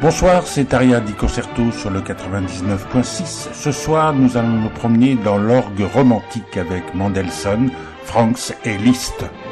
Bonsoir, c'est Aria di Concerto sur le 99.6. Ce soir, nous allons nous promener dans l'orgue romantique avec Mendelssohn, Franks et Liszt.